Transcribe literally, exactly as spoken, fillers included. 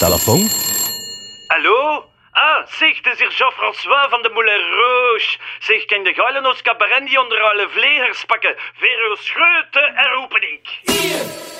telefoon. Hallo? Ah, zeg, het is hier Jean-François van de Moulin Rouge. Zeg, kan de geilen ons cabaret die onder alle vlegers pakken? Vero Scheuten en roepen ik.